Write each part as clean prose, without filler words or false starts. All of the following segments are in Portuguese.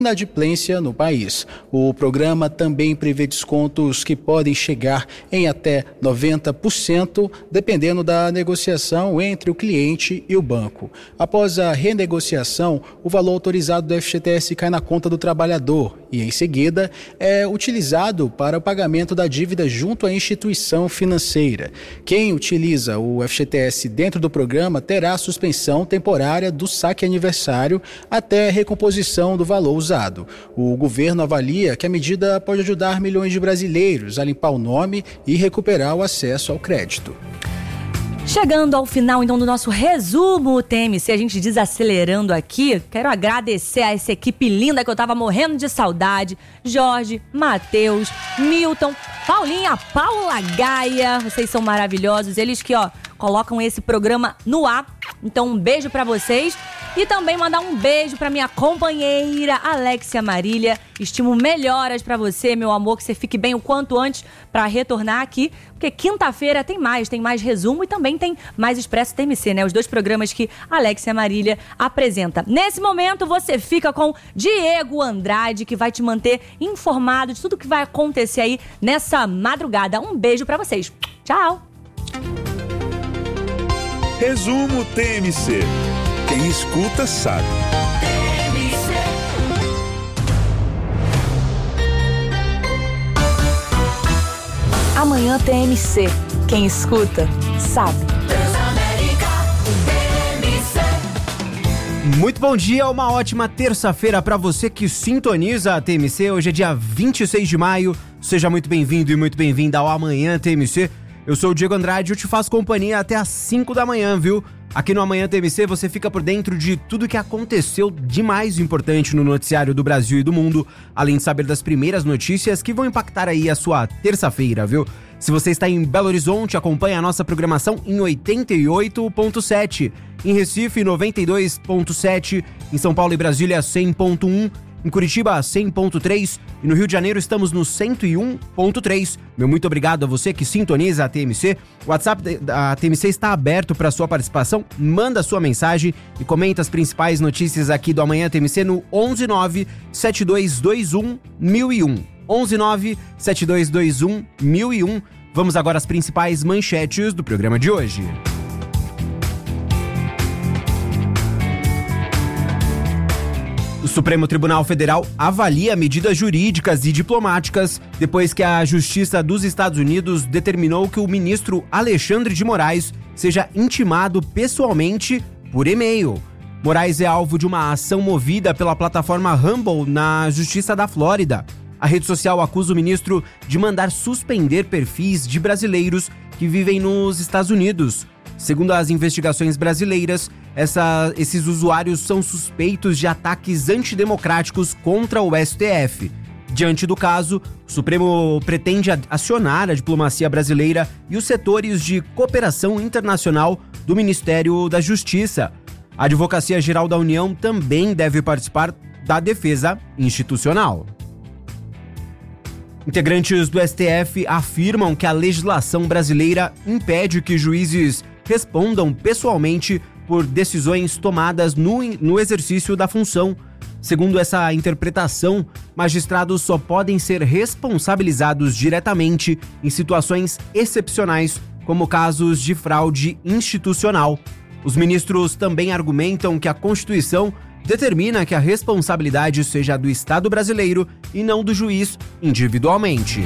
inadimplência no país. O programa também prevê descontos que podem chegar em até 90%, dependendo da negociação entre o cliente e o banco. Após a renegociação, o valor autorizado do FGTS cai na conta do trabalhador e, em seguida, é utilizado para o pagamento da dívida junto à instituição financeira. Quem utiliza o FGTS dentro do programa terá suspensão temporária do saque aniversário até a recomposição do valor usado. O governo avalia que a medida pode ajudar milhões de brasileiros a limpar o nome e recuperar o acesso ao crédito. Chegando ao final, então, do nosso resumo TMC, a gente desacelerando aqui, quero agradecer a essa equipe linda que eu tava morrendo de saudade. Jorge, Matheus, Milton, Paulinha, Paula Gaia, vocês são maravilhosos, eles que, colocam esse programa no ar. Então, um beijo pra vocês. E também mandar um beijo pra minha companheira, Alexia Marília. Estimo melhoras pra você, meu amor, que você fique bem o quanto antes pra retornar aqui. Porque quinta-feira tem mais resumo e também tem mais Expresso TMC, né? Os dois programas que a Alexia Marília apresenta. Nesse momento, você fica com Diego Andrade, que vai te manter informado de tudo que vai acontecer aí nessa madrugada. Um beijo pra vocês. Tchau! Resumo TMC. Quem escuta sabe. Amanhã TMC. Quem escuta sabe. Muito bom dia, uma ótima terça-feira para você que sintoniza a TMC. Hoje é dia 26 de maio. Seja muito bem-vindo e muito bem-vinda ao Amanhã TMC. Eu sou o Diego Andrade e eu te faço companhia até às 5 da manhã, viu? Aqui no Amanhã TMC você fica por dentro de tudo que aconteceu de mais importante no noticiário do Brasil e do mundo, além de saber das primeiras notícias que vão impactar aí a sua terça-feira, viu? Se você está em Belo Horizonte, acompanhe a nossa programação em 88.7, em Recife 92.7, em São Paulo e Brasília 100.1, em Curitiba 100.3 e no Rio de Janeiro estamos no 101.3. Meu muito obrigado a você que sintoniza a TMC. O WhatsApp da TMC está aberto para sua participação. Manda sua mensagem e comenta as principais notícias aqui do Amanhã TMC no 119-7221-1001. 119-7221-1001. Vamos agora às principais manchetes do programa de hoje. O Supremo Tribunal Federal avalia medidas jurídicas e diplomáticas depois que a Justiça dos Estados Unidos determinou que o ministro Alexandre de Moraes seja intimado pessoalmente por e-mail. Moraes é alvo de uma ação movida pela plataforma Rumble na Justiça da Flórida. A rede social acusa o ministro de mandar suspender perfis de brasileiros que vivem nos Estados Unidos. Segundo as investigações brasileiras, esses usuários são suspeitos de ataques antidemocráticos contra o STF. Diante do caso, o Supremo pretende acionar a diplomacia brasileira e os setores de cooperação internacional do Ministério da Justiça. A Advocacia Geral da União também deve participar da defesa institucional. Integrantes do STF afirmam que a legislação brasileira impede que juízes respondam pessoalmente por decisões tomadas no exercício da função. Segundo essa interpretação, magistrados só podem ser responsabilizados diretamente em situações excepcionais, como casos de fraude institucional. Os ministros também argumentam que a Constituição determina que a responsabilidade seja do Estado brasileiro e não do juiz individualmente.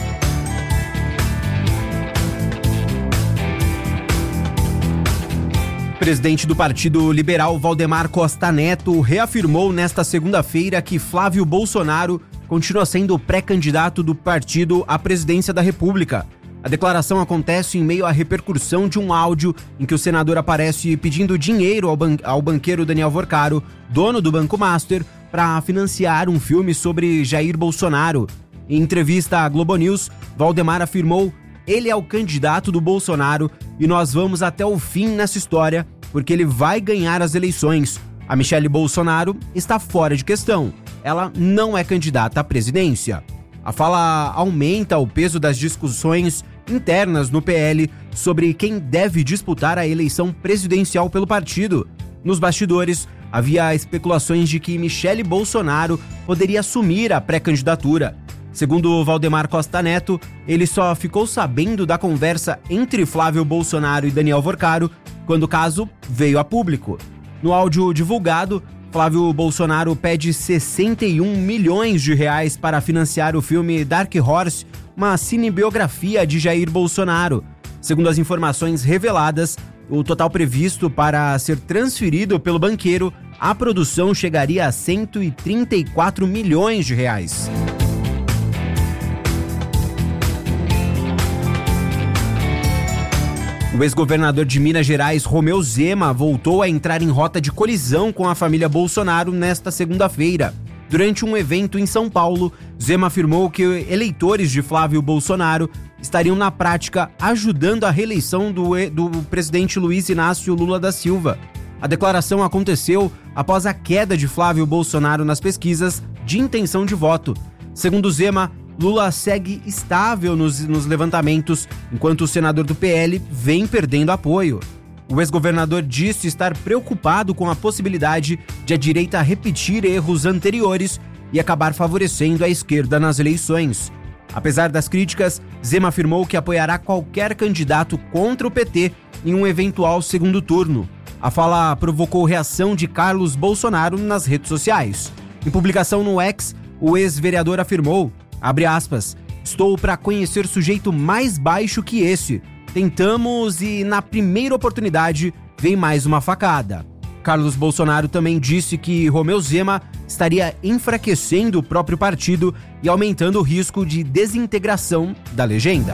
O presidente do Partido Liberal, Valdemar Costa Neto, reafirmou nesta segunda-feira que Flávio Bolsonaro continua sendo o pré-candidato do partido à presidência da República. A declaração acontece em meio à repercussão de um áudio em que o senador aparece pedindo dinheiro ao banqueiro Daniel Vorcaro, dono do Banco Master, para financiar um filme sobre Jair Bolsonaro. Em entrevista à Globo News, Valdemar afirmou: "Ele é o candidato do Bolsonaro e nós vamos até o fim nessa história, porque ele vai ganhar as eleições. A Michelle Bolsonaro está fora de questão. Ela não é candidata à presidência." A fala aumenta o peso das discussões internas no PL sobre quem deve disputar a eleição presidencial pelo partido. Nos bastidores, havia especulações de que Michele Bolsonaro poderia assumir a pré-candidatura. Segundo Valdemar Costa Neto, ele só ficou sabendo da conversa entre Flávio Bolsonaro e Daniel Vorcaro quando o caso veio a público. No áudio divulgado, Flávio Bolsonaro pede 61 milhões de reais para financiar o filme Dark Horse, uma cinebiografia de Jair Bolsonaro. Segundo as informações reveladas, o total previsto para ser transferido pelo banqueiro, a produção chegaria a 134 milhões de reais. O ex-governador de Minas Gerais, Romeu Zema, voltou a entrar em rota de colisão com a família Bolsonaro nesta segunda-feira. Durante um evento em São Paulo, Zema afirmou que eleitores de Flávio Bolsonaro estariam na prática ajudando a reeleição do presidente Luiz Inácio Lula da Silva. A declaração aconteceu após a queda de Flávio Bolsonaro nas pesquisas de intenção de voto. Segundo Zema, Lula segue estável nos levantamentos, enquanto o senador do PL vem perdendo apoio. O ex-governador disse estar preocupado com a possibilidade de a direita repetir erros anteriores e acabar favorecendo a esquerda nas eleições. Apesar das críticas, Zema afirmou que apoiará qualquer candidato contra o PT em um eventual segundo turno. A fala provocou reação de Carlos Bolsonaro nas redes sociais. Em publicação no X, o ex-vereador afirmou, abre aspas, estou para conhecer sujeito mais baixo que esse. Tentamos e na primeira oportunidade vem mais uma facada. Carlos Bolsonaro também disse que Romeu Zema estaria enfraquecendo o próprio partido e aumentando o risco de desintegração da legenda.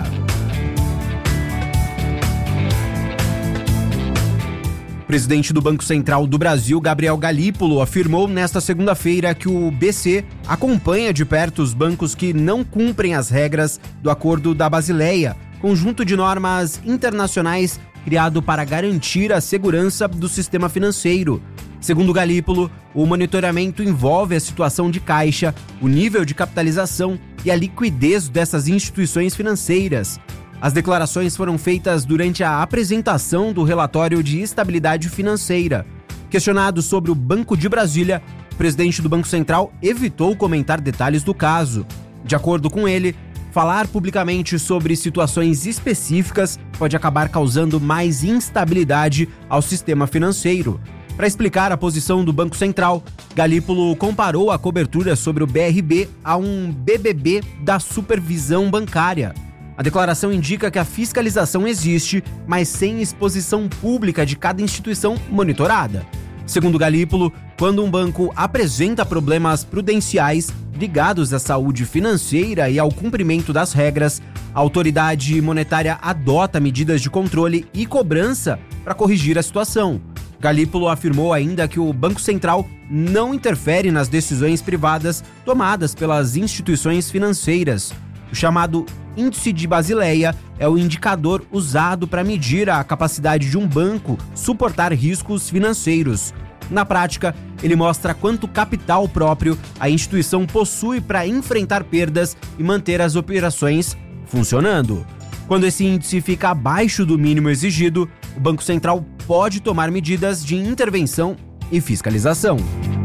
O presidente do Banco Central do Brasil, Gabriel Galípolo, afirmou nesta segunda-feira que o BC acompanha de perto os bancos que não cumprem as regras do Acordo da Basileia, conjunto de normas internacionais criado para garantir a segurança do sistema financeiro. Segundo Galípolo, o monitoramento envolve a situação de caixa, o nível de capitalização e a liquidez dessas instituições financeiras. As declarações foram feitas durante a apresentação do relatório de estabilidade financeira. Questionado sobre o Banco de Brasília, o presidente do Banco Central evitou comentar detalhes do caso. De acordo com ele, falar publicamente sobre situações específicas pode acabar causando mais instabilidade ao sistema financeiro. Para explicar a posição do Banco Central, Galípolo comparou a cobertura sobre o BRB a um BBB da supervisão bancária. A declaração indica que a fiscalização existe, mas sem exposição pública de cada instituição monitorada. Segundo Galípolo, quando um banco apresenta problemas prudenciais ligados à saúde financeira e ao cumprimento das regras, a autoridade monetária adota medidas de controle e cobrança para corrigir a situação. Galípolo afirmou ainda que o Banco Central não interfere nas decisões privadas tomadas pelas instituições financeiras. O chamado Índice de Basileia é o indicador usado para medir a capacidade de um banco suportar riscos financeiros. Na prática, ele mostra quanto capital próprio a instituição possui para enfrentar perdas e manter as operações funcionando. Quando esse índice fica abaixo do mínimo exigido, o Banco Central pode tomar medidas de intervenção e fiscalização.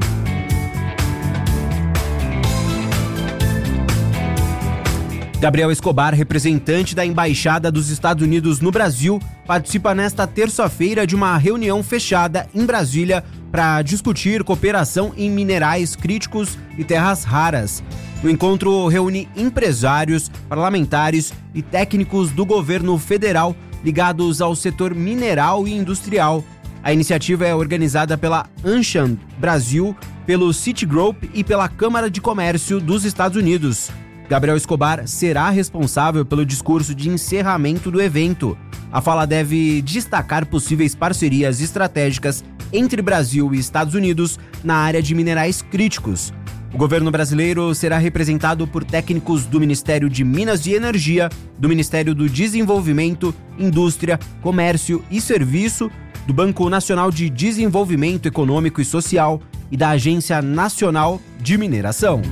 Gabriel Escobar, representante da Embaixada dos Estados Unidos no Brasil, participa nesta terça-feira de uma reunião fechada em Brasília para discutir cooperação em minerais críticos e terras raras. O encontro reúne empresários, parlamentares e técnicos do governo federal ligados ao setor mineral e industrial. A iniciativa é organizada pela Anshan Brasil, pelo Citigroup e pela Câmara de Comércio dos Estados Unidos. Gabriel Escobar será responsável pelo discurso de encerramento do evento. A fala deve destacar possíveis parcerias estratégicas entre Brasil e Estados Unidos na área de minerais críticos. O governo brasileiro será representado por técnicos do Ministério de Minas e Energia, do Ministério do Desenvolvimento, Indústria, Comércio e Serviço, do Banco Nacional de Desenvolvimento Econômico e Social e da Agência Nacional de Mineração.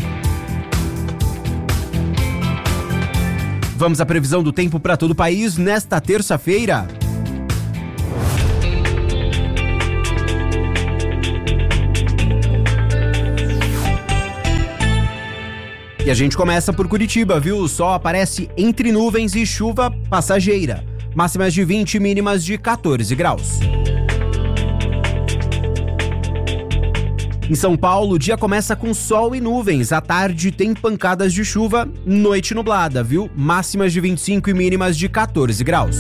Vamos à previsão do tempo para todo o país nesta terça-feira. E a gente começa por Curitiba, viu? O sol aparece entre nuvens e chuva passageira. Máximas de 20, mínimas de 14 graus. Em São Paulo, o dia começa com sol e nuvens. À tarde tem pancadas de chuva, noite nublada, viu? Máximas de 25 e mínimas de 14 graus.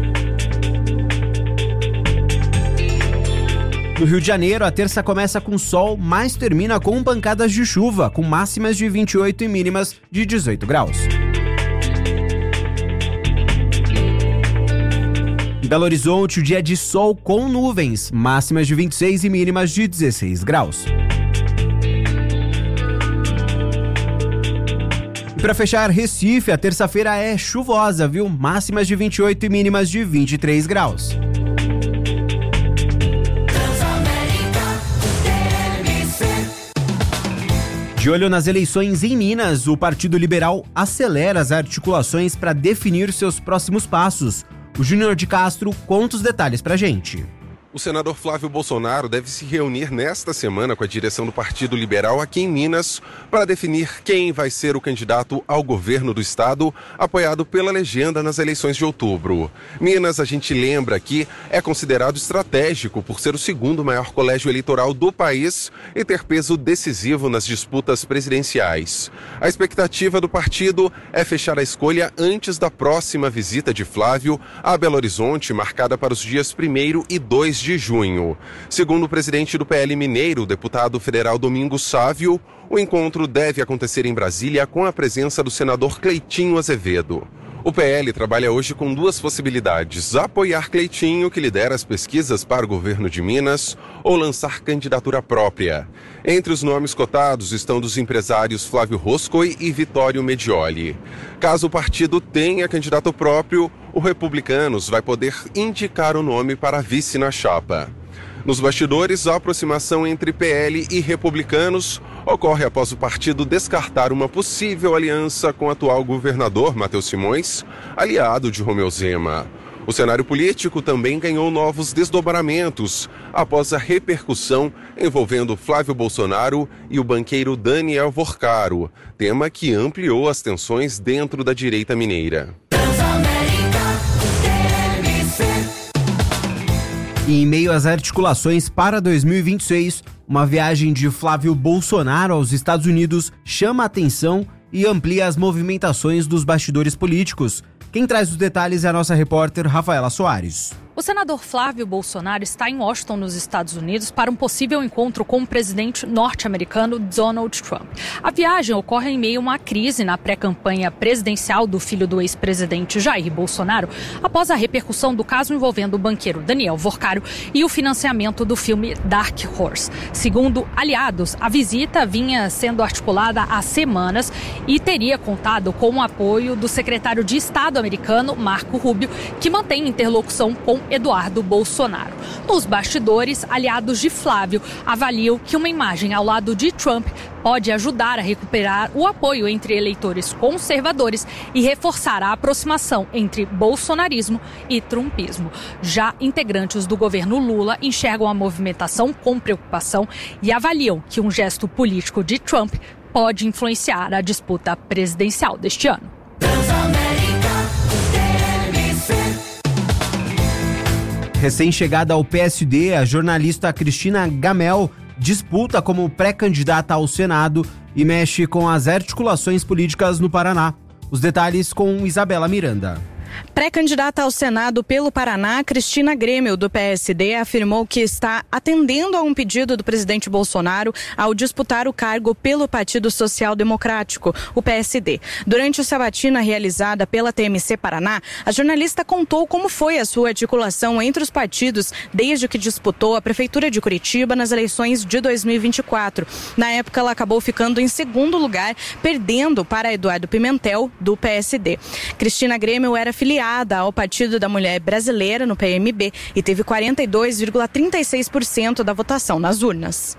No Rio de Janeiro, a terça começa com sol, mas termina com pancadas de chuva, com máximas de 28 e mínimas de 18 graus. Em Belo Horizonte, o dia é de sol com nuvens, máximas de 26 e mínimas de 16 graus. E para fechar, Recife, a terça-feira é chuvosa, viu? Máximas de 28 e mínimas de 23 graus. De olho nas eleições em Minas, o Partido Liberal acelera as articulações para definir seus próximos passos. O Júnior de Castro conta os detalhes pra gente. O senador Flávio Bolsonaro deve se reunir nesta semana com a direção do Partido Liberal aqui em Minas para definir quem vai ser o candidato ao governo do estado, apoiado pela legenda nas eleições de outubro. Minas, a gente lembra aqui, é considerado estratégico por ser o segundo maior colégio eleitoral do país e ter peso decisivo nas disputas presidenciais. A expectativa do partido é fechar a escolha antes da próxima visita de Flávio a Belo Horizonte, marcada para os dias 1º e 2 de junho. Segundo o presidente do PL Mineiro, o deputado federal Domingos Sávio, o encontro deve acontecer em Brasília com a presença do senador Cleitinho Azevedo. O PL trabalha hoje com duas possibilidades: apoiar Cleitinho, que lidera as pesquisas para o governo de Minas, ou lançar candidatura própria. Entre os nomes cotados estão dos empresários Flávio Roscoe e Vitório Medioli. Caso o partido tenha candidato próprio, o Republicanos vai poder indicar o nome para vice na chapa. Nos bastidores, a aproximação entre PL e Republicanos ocorre após o partido descartar uma possível aliança com o atual governador Matheus Simões, aliado de Romeu Zema. O cenário político também ganhou novos desdobramentos após a repercussão envolvendo Flávio Bolsonaro e o banqueiro Daniel Vorcaro, tema que ampliou as tensões dentro da direita mineira. E em meio às articulações para 2026, uma viagem de Flávio Bolsonaro aos Estados Unidos chama a atenção e amplia as movimentações dos bastidores políticos. Quem traz os detalhes é a nossa repórter Rafaela Soares. O senador Flávio Bolsonaro está em Washington, nos Estados Unidos, para um possível encontro com o presidente norte-americano Donald Trump. A viagem ocorre em meio a uma crise na pré-campanha presidencial do filho do ex-presidente Jair Bolsonaro, após a repercussão do caso envolvendo o banqueiro Daniel Vorcaro e o financiamento do filme Dark Horse. Segundo aliados, a visita vinha sendo articulada há semanas e teria contado com o apoio do secretário de Estado americano, Marco Rubio, que mantém interlocução com Eduardo Bolsonaro. Nos bastidores, aliados de Flávio avaliam que uma imagem ao lado de Trump pode ajudar a recuperar o apoio entre eleitores conservadores e reforçar a aproximação entre bolsonarismo e trumpismo. Já integrantes do governo Lula enxergam a movimentação com preocupação e avaliam que um gesto político de Trump pode influenciar a disputa presidencial deste ano. Recém-chegada ao PSD, a jornalista Cristina Gamel disputa como pré-candidata ao Senado e mexe com as articulações políticas no Paraná. Os detalhes com Isabela Miranda. Pré-candidata ao Senado pelo Paraná, Cristina Grêmio, do PSD, afirmou que está atendendo a um pedido do presidente Bolsonaro ao disputar o cargo pelo Partido Social Democrático, o PSD. Durante a sabatina realizada pela TMC Paraná, a jornalista contou como foi a sua articulação entre os partidos desde que disputou a Prefeitura de Curitiba nas eleições de 2024. Na época, ela acabou ficando em segundo lugar, perdendo para Eduardo Pimentel, do PSD. Cristina Grêmio era filiada ao Partido da Mulher Brasileira, no PMB, e teve 42,36% da votação nas urnas.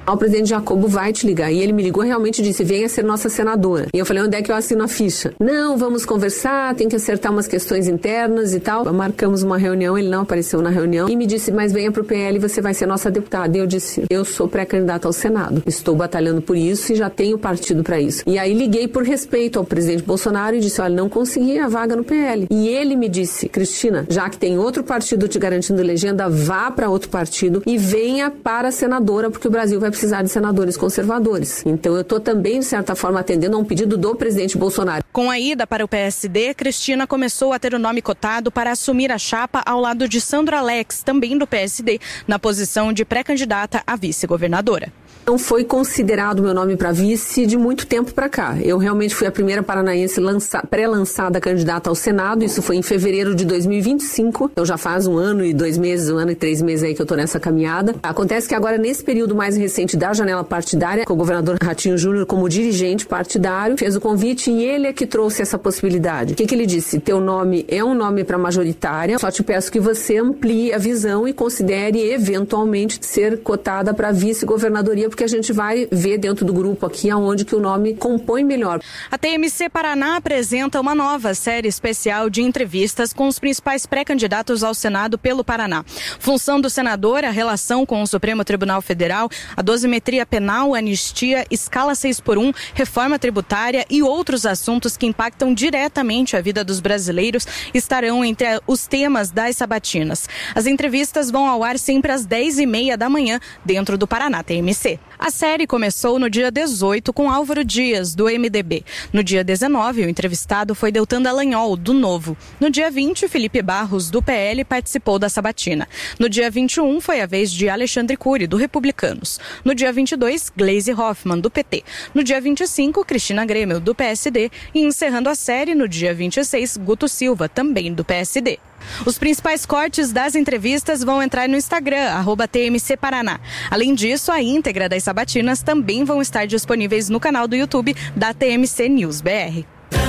O presidente Jacobo vai te ligar. E ele me ligou realmente e disse, venha ser nossa senadora. E eu falei, onde é que eu assino a ficha? Não, vamos conversar, tem que acertar umas questões internas e tal. Marcamos uma reunião, ele não apareceu na reunião. E me disse, mas venha pro PL, você vai ser nossa deputada. E eu disse, eu sou pré-candidata ao Senado. Estou batalhando por isso e já tenho partido para isso. E aí liguei por respeito ao presidente Bolsonaro e disse, olha, não consegui a vaga no PL. E ele me disse, Cristina, já que tem outro partido te garantindo legenda, vá para outro partido e venha para a senadora, porque o Brasil vai precisar de senadores conservadores. Então eu estou também, de certa forma, atendendo a um pedido do presidente Bolsonaro. Com a ida para o PSD, Cristina começou a ter o nome cotado para assumir a chapa ao lado de Sandro Alex, também do PSD, na posição de pré-candidata a vice-governadora. Não foi considerado meu nome para vice de muito tempo para cá. Eu realmente fui a primeira paranaense pré-lançada candidata ao Senado, isso foi em fevereiro de 2025, então já faz 1 ano e 2 meses, 1 ano e 3 meses aí que eu tô nessa caminhada. Acontece que agora, nesse período mais recente da janela partidária, o governador Ratinho Júnior, como dirigente partidário, fez o convite e ele é que trouxe essa possibilidade. O que ele disse? Teu nome é um nome para majoritária, só te peço que você amplie a visão e considere eventualmente ser cotada para vice-governadoria, porque a gente vai ver dentro do grupo aqui aonde que o nome compõe melhor. A TMC Paraná apresenta uma nova série especial de entrevistas com os principais pré-candidatos ao Senado pelo Paraná. Função do senador, a relação com o Supremo Tribunal Federal, a dosimetria penal, anistia, escala 6x1, reforma tributária e outros assuntos que impactam diretamente a vida dos brasileiros estarão entre os temas das sabatinas. As entrevistas vão ao ar sempre às 10h30 da manhã, dentro do Paraná TMC. A série começou no dia 18 com Álvaro Dias, do MDB. No dia 19, o entrevistado foi Deltan Dallagnol, do Novo. No dia 20, Felipe Barros, do PL, participou da sabatina. No dia 21, foi a vez de Alexandre Cury, do Republicanos. No dia 22, Gleisi Hoffmann, do PT. No dia 25, Cristina Grêmio, do PSD. E encerrando a série, no dia 26, Guto Silva, também do PSD. Os principais cortes das entrevistas vão entrar no Instagram, @TMC Paraná. Além disso, a íntegra das sabatinas também vão estar disponíveis no canal do YouTube da TMC News BR.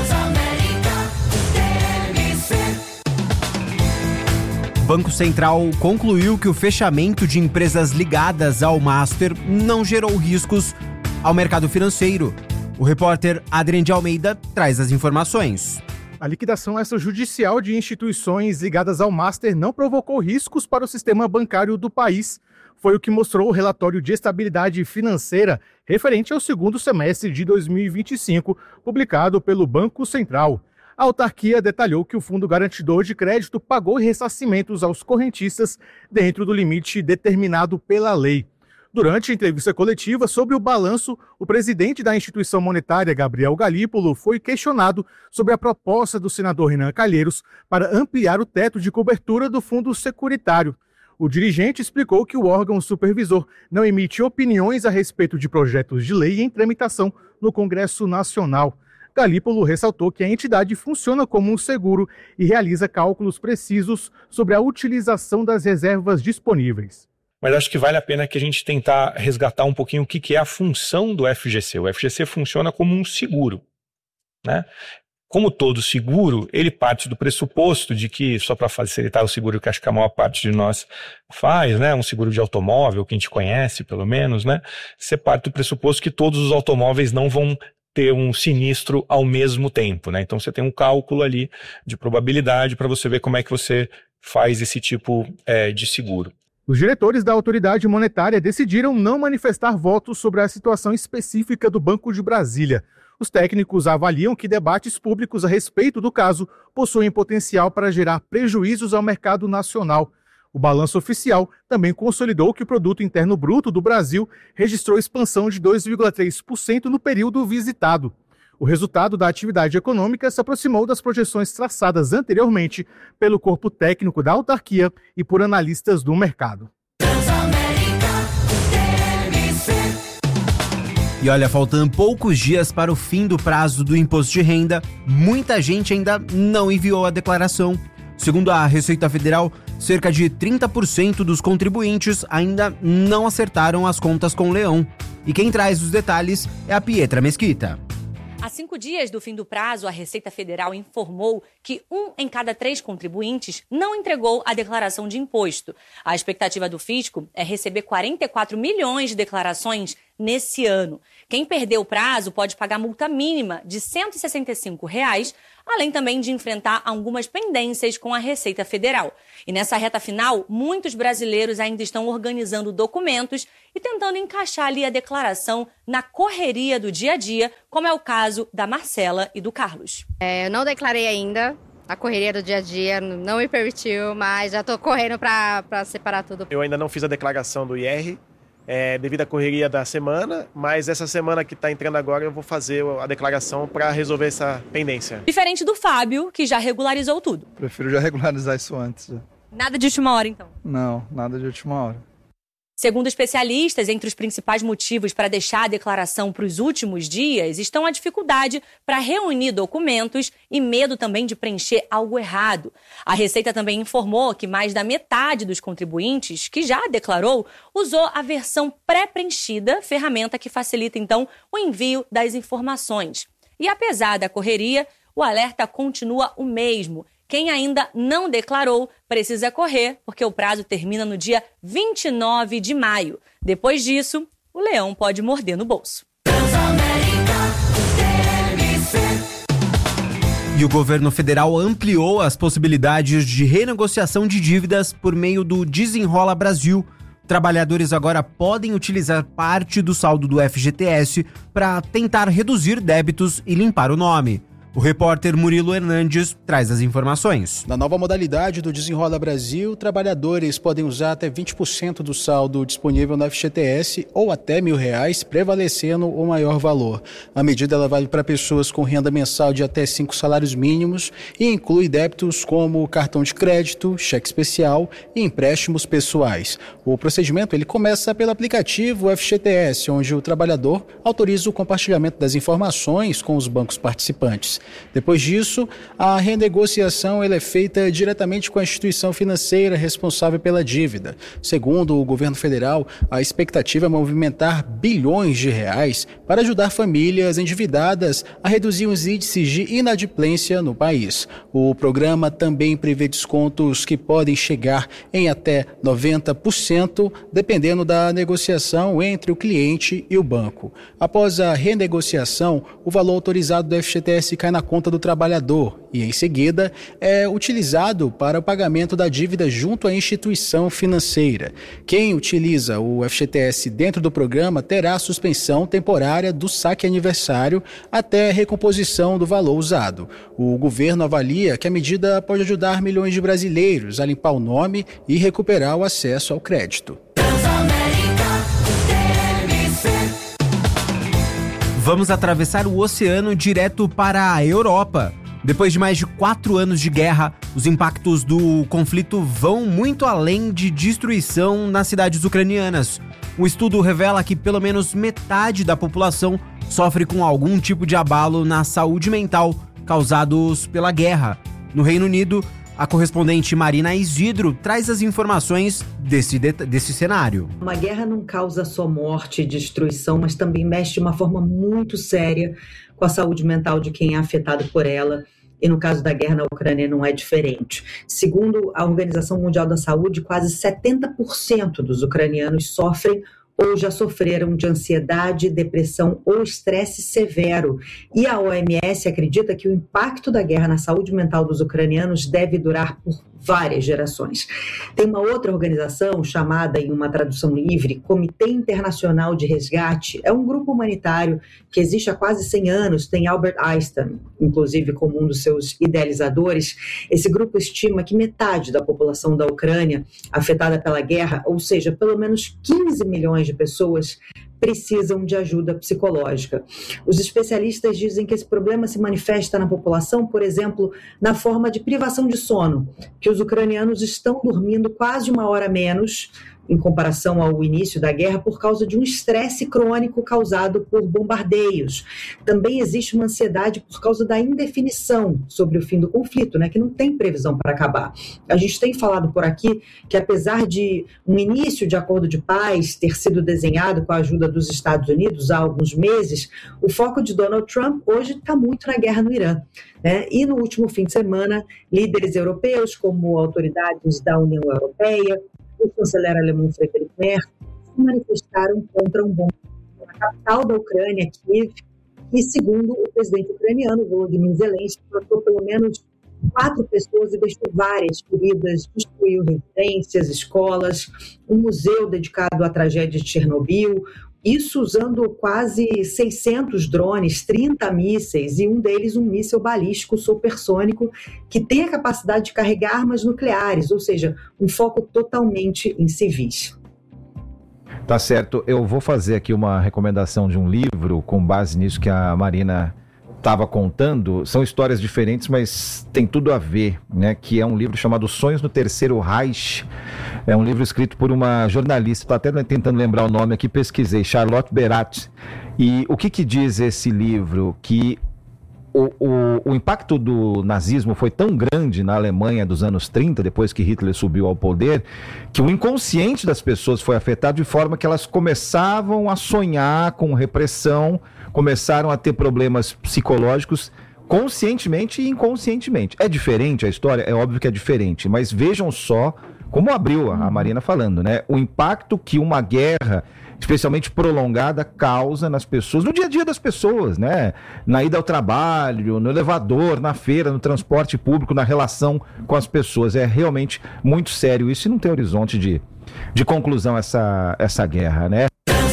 Banco Central concluiu que o fechamento de empresas ligadas ao Master não gerou riscos ao mercado financeiro. O repórter Adrien de Almeida traz as informações. A liquidação extrajudicial de instituições ligadas ao Master não provocou riscos para o sistema bancário do país. Foi o que mostrou o relatório de estabilidade financeira referente ao segundo semestre de 2025, publicado pelo Banco Central. A autarquia detalhou que o Fundo Garantidor de Crédito pagou ressarcimentos aos correntistas dentro do limite determinado pela lei. Durante a entrevista coletiva sobre o balanço, o presidente da instituição monetária, Gabriel Galípolo, foi questionado sobre a proposta do senador Renan Calheiros para ampliar o teto de cobertura do fundo securitário. O dirigente explicou que o órgão supervisor não emite opiniões a respeito de projetos de lei em tramitação no Congresso Nacional. Galípolo ressaltou que a entidade funciona como um seguro e realiza cálculos precisos sobre a utilização das reservas disponíveis. Mas acho que vale a pena que a gente tentar resgatar um pouquinho o que é a função do FGC. O FGC funciona como um seguro, né? Como todo seguro, ele parte do pressuposto de que, só para facilitar o seguro que acho que a maior parte de nós faz, né? Um seguro de automóvel, que a gente conhece pelo menos, né? Você parte do pressuposto que todos os automóveis não vão ter um sinistro ao mesmo tempo, né? Então você tem um cálculo ali de probabilidade para você ver como é que você faz esse tipo de seguro. Os diretores da autoridade monetária decidiram não manifestar votos sobre a situação específica do Banco de Brasília. Os técnicos avaliam que debates públicos a respeito do caso possuem potencial para gerar prejuízos ao mercado nacional. O balanço oficial também consolidou que o Produto Interno Bruto do Brasil registrou expansão de 2,3% no período visitado. O resultado da atividade econômica se aproximou das projeções traçadas anteriormente pelo corpo técnico da autarquia e por analistas do mercado. E olha, faltando poucos dias para o fim do prazo do imposto de renda, muita gente ainda não enviou a declaração. Segundo a Receita Federal, cerca de 30% dos contribuintes ainda não acertaram as contas com o Leão. E quem traz os detalhes é a Pietra Mesquita. Há 5 dias do fim do prazo, a Receita Federal informou que 1 em cada 3 contribuintes não entregou a declaração de imposto. A expectativa do fisco é receber 44 milhões de declarações nesse ano. Quem perdeu o prazo pode pagar multa mínima de R$ 165, além também de enfrentar algumas pendências com a Receita Federal. E nessa reta final, muitos brasileiros ainda estão organizando documentos e tentando encaixar ali a declaração na correria do dia a dia, como é o caso da Marcela e do Carlos. Eu não declarei ainda, a correria do dia a dia não me permitiu, mas já estou correndo para separar tudo. Eu ainda não fiz a declaração do IR, devido à correria da semana, mas essa semana que está entrando agora eu vou fazer a declaração para resolver essa pendência. Diferente do Fábio, que já regularizou tudo. Prefiro já regularizar isso antes. Nada de última hora, então? Não, nada de última hora. Segundo especialistas, entre os principais motivos para deixar a declaração para os últimos dias estão a dificuldade para reunir documentos e medo também de preencher algo errado. A Receita também informou que mais da metade dos contribuintes que já declarou usou a versão pré-preenchida, ferramenta que facilita então o envio das informações. E apesar da correria, o alerta continua o mesmo. Quem ainda não declarou precisa correr, porque o prazo termina no dia 29 de maio. Depois disso, o leão pode morder no bolso. E o governo federal ampliou as possibilidades de renegociação de dívidas por meio do Desenrola Brasil. Trabalhadores agora podem utilizar parte do saldo do FGTS para tentar reduzir débitos e limpar o nome. O repórter Murilo Hernandes traz as informações. Na nova modalidade do Desenrola Brasil, trabalhadores podem usar até 20% do saldo disponível no FGTS ou até R$1.000, prevalecendo o maior valor. A medida ela vale para pessoas com renda mensal de até 5 salários mínimos e inclui débitos como cartão de crédito, cheque especial e empréstimos pessoais. O procedimento ele começa pelo aplicativo FGTS, onde o trabalhador autoriza o compartilhamento das informações com os bancos participantes. Depois disso, a renegociação ela é feita diretamente com a instituição financeira responsável pela dívida. Segundo o governo federal, a expectativa é movimentar bilhões de reais para ajudar famílias endividadas a reduzir os índices de inadimplência no país. O programa também prevê descontos que podem chegar em até 90%, dependendo da negociação entre o cliente e o banco. Após a renegociação, o valor autorizado do FGTS cai na conta do trabalhador e, em seguida, é utilizado para o pagamento da dívida junto à instituição financeira. Quem utiliza o FGTS dentro do programa terá suspensão temporária do saque aniversário até recomposição do valor usado. O governo avalia que a medida pode ajudar milhões de brasileiros a limpar o nome e recuperar o acesso ao crédito. Vamos atravessar o oceano direto para a Europa. Depois de mais de 4 anos de guerra, os impactos do conflito vão muito além de destruição nas cidades ucranianas. O estudo revela que pelo menos metade da população sofre com algum tipo de abalo na saúde mental causados pela guerra. No Reino Unido, a correspondente Marina Isidro traz as informações desse cenário. Uma guerra não causa só morte e destruição, mas também mexe de uma forma muito séria com a saúde mental de quem é afetado por ela. E no caso da guerra na Ucrânia não é diferente. Segundo a Organização Mundial da Saúde, quase 70% dos ucranianos sofrem ou já sofreram de ansiedade, depressão ou estresse severo. E a OMS acredita que o impacto da guerra na saúde mental dos ucranianos deve durar por várias gerações. Tem uma outra organização chamada, em uma tradução livre, Comitê Internacional de Resgate. É um grupo humanitário que existe há quase 100 anos, tem Albert Einstein, inclusive, como um dos seus idealizadores. Esse grupo estima que metade da população da Ucrânia afetada pela guerra, ou seja, pelo menos 15 milhões de pessoas, precisam de ajuda psicológica. Os especialistas dizem que esse problema se manifesta na população, por exemplo, na forma de privação de sono, que os ucranianos estão dormindo quase 1 hora menos em comparação ao início da guerra por causa de um estresse crônico causado por bombardeios. Também existe uma ansiedade por causa da indefinição sobre o fim do conflito, né, que não tem previsão para acabar. A gente tem falado por aqui que, apesar de um início de acordo de paz ter sido desenhado com a ajuda dos Estados Unidos há alguns meses, o foco de Donald Trump hoje está muito na guerra no Irã. E no último fim de semana, líderes europeus, como autoridades da União Europeia, o chanceler alemão Friedrich Merz, se manifestaram contra um bombardeio na capital da Ucrânia, Kiev, e segundo o presidente ucraniano, Volodymyr Zelensky, matou pelo menos 4 pessoas e deixou várias feridas, destruiu residências, escolas, um museu dedicado à tragédia de Chernobyl, isso usando quase 600 drones, 30 mísseis, e um deles um míssil balístico supersônico que tem a capacidade de carregar armas nucleares, ou seja, um foco totalmente em civis. Tá certo, eu vou fazer aqui uma recomendação de um livro com base nisso que a Marina estava contando. São histórias diferentes, mas tem tudo a ver, né? Que é um livro chamado Sonhos no Terceiro Reich. É um livro escrito por uma jornalista, estou até tentando lembrar o nome aqui, pesquisei, Charlotte Berat. E o que diz esse livro? Que o impacto do nazismo foi tão grande na Alemanha dos anos 30, depois que Hitler subiu ao poder, que o inconsciente das pessoas foi afetado de forma que elas começavam a sonhar com repressão, começaram a ter problemas psicológicos conscientemente e inconscientemente. É diferente a história? É óbvio que é diferente, mas vejam só como abriu a Marina falando, né? O impacto que uma guerra, especialmente prolongada, causa nas pessoas, no dia a dia das pessoas, né? Na ida ao trabalho, no elevador, na feira, no transporte público, na relação com as pessoas. É realmente muito sério isso e não tem horizonte de conclusão essa guerra, né?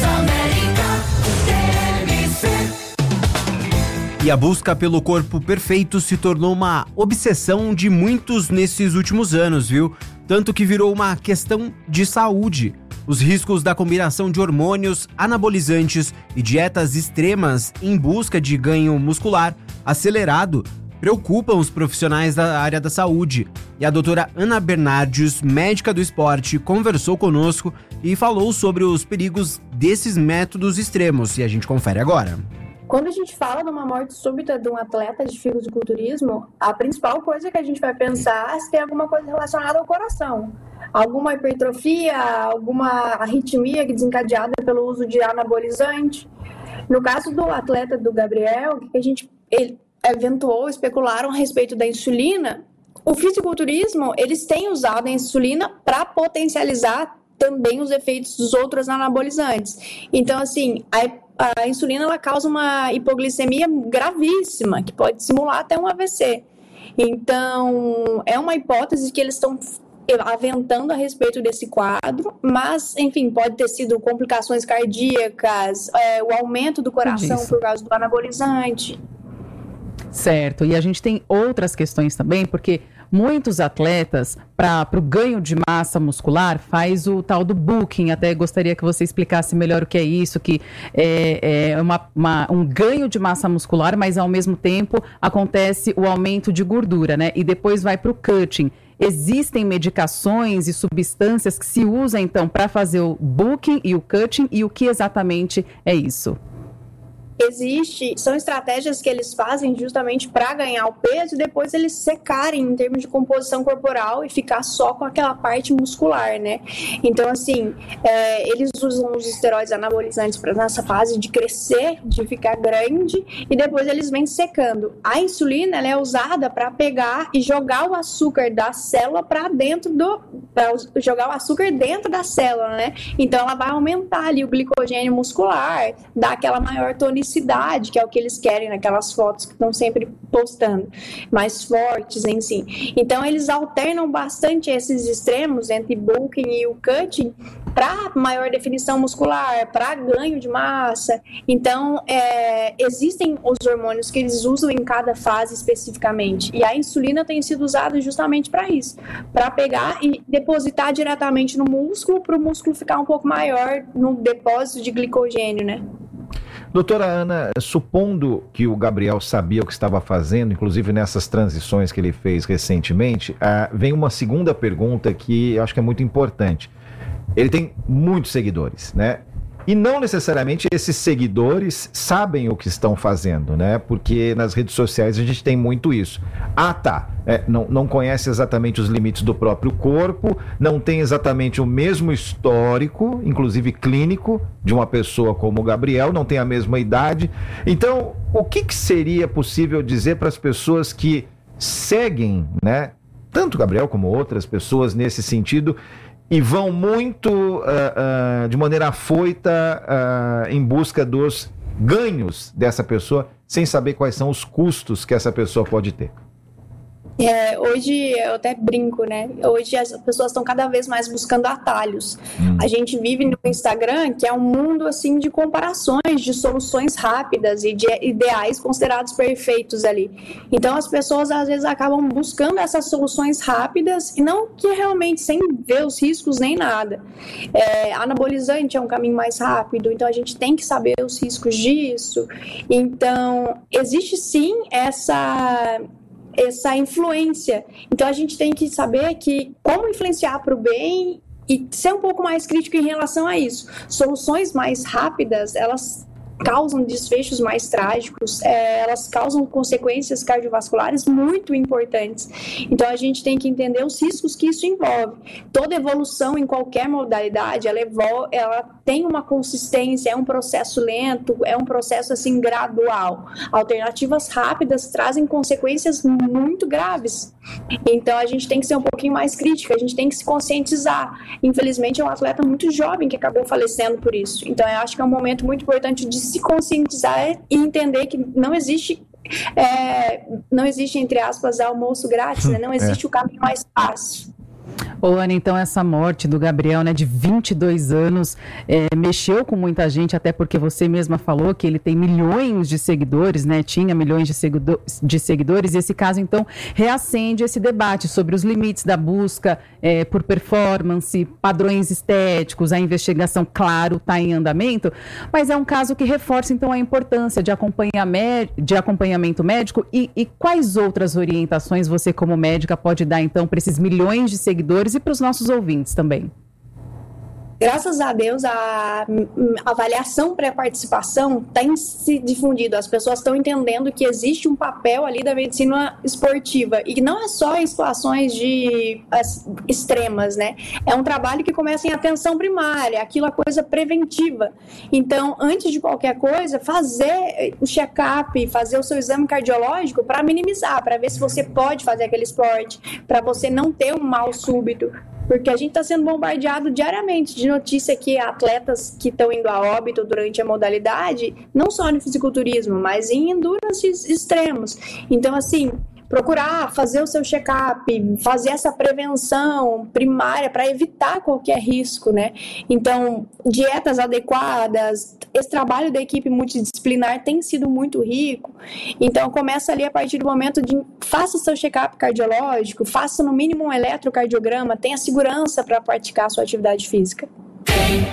E a busca pelo corpo perfeito se tornou uma obsessão de muitos nesses últimos anos, viu? Tanto que virou uma questão de saúde. Os riscos da combinação de hormônios, anabolizantes e dietas extremas em busca de ganho muscular acelerado preocupam os profissionais da área da saúde. E a doutora Ana Bernardes, médica do esporte, conversou conosco e falou sobre os perigos desses métodos extremos. E a gente confere agora. Quando a gente fala de uma morte súbita de um atleta de fisiculturismo, a principal coisa que a gente vai pensar é se tem alguma coisa relacionada ao coração. Alguma hipertrofia, alguma arritmia desencadeada pelo uso de anabolizante. No caso do atleta do Gabriel, ele especularam a respeito da insulina. O fisiculturismo, eles têm usado a insulina para potencializar também os efeitos dos outros anabolizantes. Então, assim, a insulina ela causa uma hipoglicemia gravíssima, que pode simular até um AVC. Então, é uma hipótese que eles estão aventando a respeito desse quadro, mas, enfim, pode ter sido complicações cardíacas, o aumento do coração por causa do anabolizante. Certo, e a gente tem outras questões também, porque muitos atletas, para o ganho de massa muscular, faz o tal do bulking. Até gostaria que você explicasse melhor o que é isso, que é um ganho de massa muscular, mas ao mesmo tempo acontece o aumento de gordura, né? E depois vai para o cutting. Existem medicações e substâncias que se usam, então, para fazer o bulking e o cutting, e o que exatamente é isso? São estratégias que eles fazem justamente para ganhar o peso e depois eles secarem em termos de composição corporal e ficar só com aquela parte muscular, né? Então, assim, eles usam os esteroides anabolizantes nessa fase de crescer, de ficar grande, e depois eles vêm secando. A insulina, ela é usada para pegar e jogar o açúcar da célula para jogar o açúcar dentro da célula, né? Então, ela vai aumentar ali o glicogênio muscular, dar aquela maior tonicidade, que é o que eles querem naquelas fotos que estão sempre postando, mais fortes em si. Então, eles alternam bastante esses extremos entre bulking e o cutting para maior definição muscular, para ganho de massa. Então, existem os hormônios que eles usam em cada fase especificamente. E a insulina tem sido usada justamente para isso, para pegar e depositar diretamente no músculo, para o músculo ficar um pouco maior no depósito de glicogênio, né? Doutora Ana, supondo que o Gabriel sabia o que estava fazendo, inclusive nessas transições que ele fez recentemente, vem uma segunda pergunta que eu acho que é muito importante. ele tem muitos seguidores, né? E não necessariamente esses seguidores sabem o que estão fazendo, né? Porque nas redes sociais a gente tem muito isso. Não conhece exatamente os limites do próprio corpo, não tem exatamente o mesmo histórico, inclusive clínico, de uma pessoa como o Gabriel, não tem a mesma idade. Então, o que seria possível dizer para as pessoas que seguem, né? Tanto o Gabriel como outras pessoas nesse sentido, e vão muito de maneira afoita em busca dos ganhos dessa pessoa, sem saber quais são os custos que essa pessoa pode ter? Hoje eu até brinco, né? Hoje as pessoas estão cada vez mais buscando atalhos. A gente vive no Instagram, que é um mundo assim de comparações, de soluções rápidas e de ideais considerados perfeitos ali. Então as pessoas às vezes acabam buscando essas soluções rápidas e não que realmente sem ver os riscos nem nada. Anabolizante é um caminho mais rápido, então a gente tem que saber os riscos disso. Então existe sim essa influência. Então a gente tem que saber como influenciar para o bem e ser um pouco mais crítico em relação a isso. Soluções mais rápidas, elas causam desfechos mais trágicos, elas causam consequências cardiovasculares muito importantes. Então a gente tem que entender os riscos que isso envolve. Toda evolução em qualquer modalidade, ela tem uma consistência, é um processo lento, é um processo assim gradual. Alternativas rápidas trazem consequências muito graves. Então a gente tem que ser um pouquinho mais crítica, a gente tem que se conscientizar. Infelizmente é um atleta muito jovem que acabou falecendo por isso. Então eu acho que é um momento muito importante de se conscientizar e entender que não existe, entre aspas, almoço grátis, né? Não existe o caminho mais fácil. Ana, então essa morte do Gabriel, né, de 22 anos, mexeu com muita gente, até porque você mesma falou que ele tem milhões de seguidores, né, tinha milhões de seguidores, e esse caso, então, reacende esse debate sobre os limites da busca por performance, padrões estéticos, a investigação, claro, está em andamento, mas é um caso que reforça, então, a importância de acompanhamento médico e quais outras orientações você, como médica, pode dar, então, para esses milhões de seguidores e para os nossos ouvintes também? Graças a Deus, a avaliação pré-participação tem se difundido. As pessoas estão entendendo que existe um papel ali da medicina esportiva. E não é só em situações extremas, né? É um trabalho que começa em atenção primária, aquilo é coisa preventiva. Então, antes de qualquer coisa, fazer o check-up, fazer o seu exame cardiológico para minimizar, para ver se você pode fazer aquele esporte, para você não ter um mal súbito. Porque a gente está sendo bombardeado diariamente de notícia que atletas que estão indo a óbito durante a modalidade, não só no fisiculturismo, mas em endurance extremos. Então, assim, procurar fazer o seu check-up, fazer essa prevenção primária para evitar qualquer risco, né? Então, dietas adequadas, esse trabalho da equipe multidisciplinar tem sido muito rico. Então, começa ali a partir do momento de faça o seu check-up cardiológico, faça no mínimo um eletrocardiograma, tenha segurança para praticar a sua atividade física. Quem